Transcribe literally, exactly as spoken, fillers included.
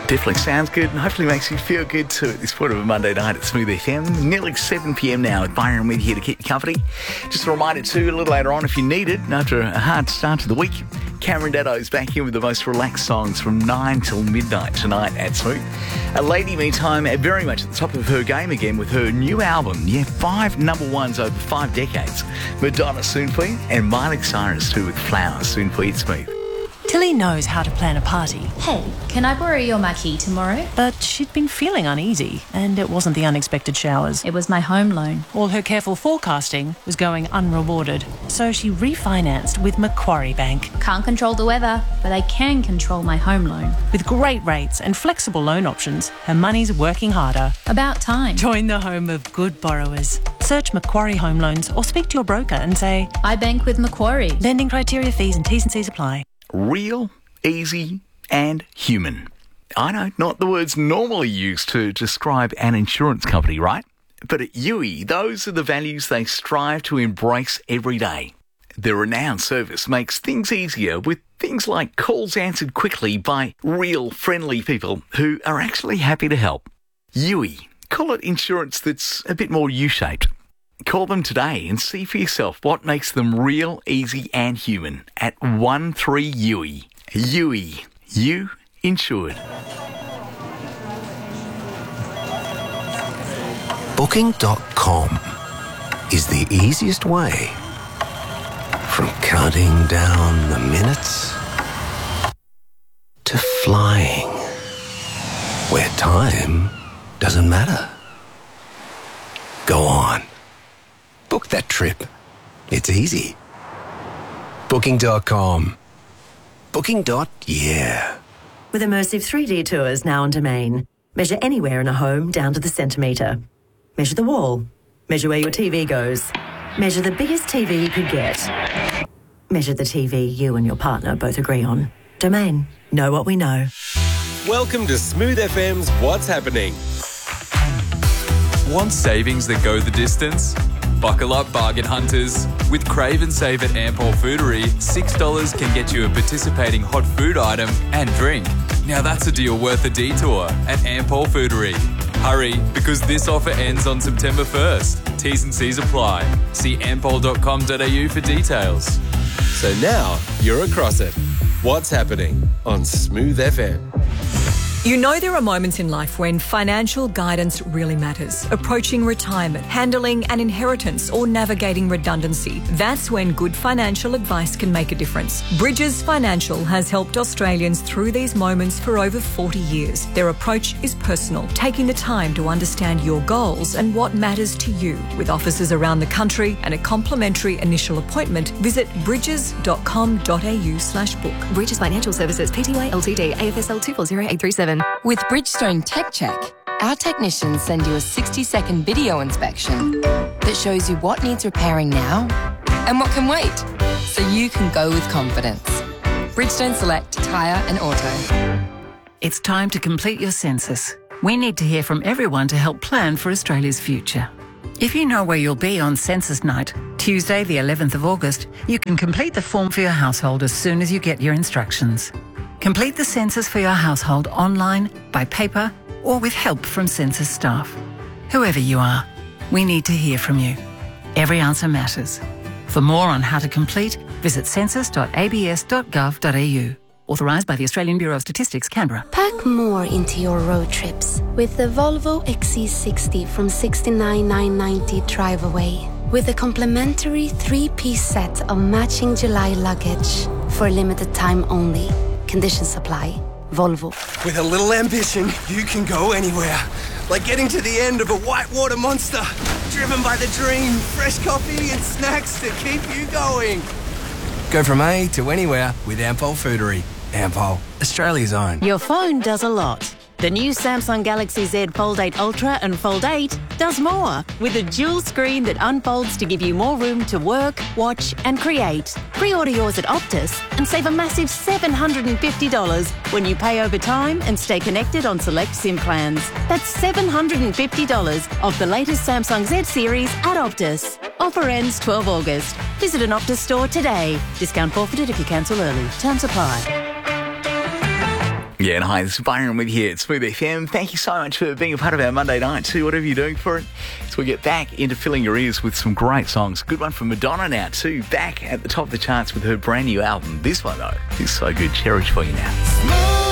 Definitely sounds good and hopefully makes you feel good too at this point of a Monday night at Smooth F M. Nearly seven p.m. now with Byron with here to keep you company. Just a reminder too, a little later on if you need it, after a hard start to the week, Cameron Daddo's back here with the most relaxed songs from nine till midnight tonight at Smooth. A lady, meantime, very much at the top of her game again with her new album. Yeah, five number ones over five decades. Madonna soon for you, and Miley Cyrus too with Flowers soon for you at Smooth. Tilly knows how to plan a party. Hey, can I borrow your marquee tomorrow? But she'd been feeling uneasy, and it wasn't the unexpected showers. It was my home loan. All her careful forecasting was going unrewarded, so she refinanced with Macquarie Bank. Can't control the weather, but I can control my home loan. With great rates and flexible loan options, her money's working harder. About time. Join the home of good borrowers. Search Macquarie Home Loans or speak to your broker and say, I bank with Macquarie. Lending criteria, fees and T's and C's apply. Real, easy and human. I know, not the words normally used to describe an insurance company, right? But at U I, those are the values they strive to embrace every day. Their renowned service makes things easier with things like calls answered quickly by real, friendly people who are actually happy to help. U I, call it insurance that's a bit more U-shaped. Call them today and see for yourself what makes them real, easy and human at one three U I. U I. You insured. Booking dot com is the easiest way from counting down the minutes to flying where time doesn't matter. Go on. Book that trip. It's easy. Booking dot com. Booking. Yeah. With immersive three D tours now on Domain. Measure anywhere in a home down to the centimetre. Measure the wall. Measure where your T V goes. Measure the biggest T V you could get. Measure the T V you and your partner both agree on. Domain. Know what we know. Welcome to Smooth F M's What's Happening. Want savings that go the distance? Buckle up, bargain hunters. With Crave and Save at Ampol Foodery, six dollars can get you a participating hot food item and drink. Now that's a deal worth a detour at Ampol Foodery. Hurry, because this offer ends on September first. T's and C's apply. See ampol dot com dot a u for details. So now you're across it. What's Happening on Smooth F M. You know there are moments in life when financial guidance really matters. Approaching retirement, handling an inheritance or navigating redundancy. That's when good financial advice can make a difference. Bridges Financial has helped Australians through these moments for over forty years. Their approach is personal, taking the time to understand your goals and what matters to you. With offices around the country and a complimentary initial appointment, visit bridges dot com dot a u slash book. Bridges Financial Services, Pty Ltd, A F S L two four zero eight three seven. With Bridgestone Tech Check, our technicians send you a sixty second video inspection that shows you what needs repairing now and what can wait, so you can go with confidence. Bridgestone Select Tyre and Auto. It's time to complete your census. We need to hear from everyone to help plan for Australia's future. If you know where you'll be on census night, Tuesday the eleventh of August, you can complete the form for your household as soon as you get your instructions. Complete the census for your household online, by paper, or with help from census staff. Whoever you are, we need to hear from you. Every answer matters. For more on how to complete, visit census dot a b s dot gov dot a u. Authorised by the Australian Bureau of Statistics, Canberra. Pack more into your road trips with the Volvo X C sixty from sixty-nine thousand nine hundred ninety drive away. With a complimentary three-piece set of matching July luggage for a limited time only. Conditions apply. Volvo. With a little ambition, you can go anywhere. Like getting to the end of a whitewater monster. Driven by the dream, fresh coffee and snacks to keep you going. Go from A to anywhere with Ampol Foodery. Ampol, Australia's own. Your phone does a lot. The new Samsung Galaxy Z Fold eight Ultra and Fold eight does more, with a dual screen that unfolds to give you more room to work, watch and create. Pre-order yours at Optus and save a massive seven hundred fifty dollars when you pay over time and stay connected on select SIM plans. That's seven hundred fifty dollars off the latest Samsung Z series at Optus. Offer ends twelfth of August. Visit an Optus store today. Discount forfeited if you cancel early. Terms apply. Yeah, and hi, this is Byron with you at Smooth F M. Thank you so much for being a part of our Monday night too, whatever you're doing for it. So we get back into filling your ears with some great songs. Good one from Madonna now too, back at the top of the charts with her brand new album. This one though is so good. Cherish for you now.